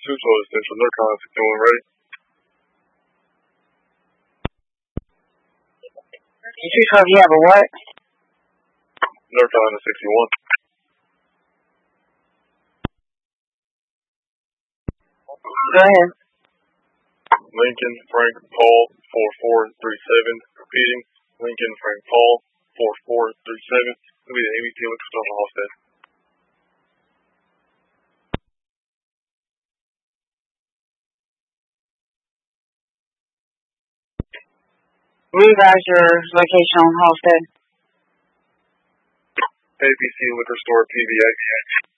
Tucson Central, North Carolina 61, ready? Tucson, you have a what? North Carolina 61. Go ahead. Lincoln Frank Paul 4437. Repeating. Lincoln Frank Paul 4437. It'll be the ABT Liquor Store from Halstead. Revise your location on Halstead. ABC Liquor Store, PBA.